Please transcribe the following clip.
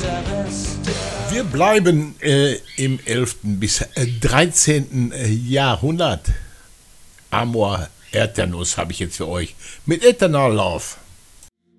Wir bleiben im 11. bis 13. Jahrhundert. Amor Eternus habe ich jetzt für euch mit Eternal Love.